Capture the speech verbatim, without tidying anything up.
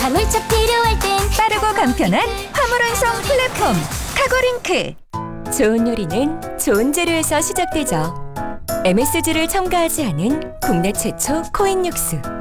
화물차 필요할 땐 빠르고 간편한 화물 운송 플랫폼 카고링크. 좋은 요리는 좋은 재료에서 시작되죠. 엠에스지를 첨가하지 않은 국내 최초 코인 육수.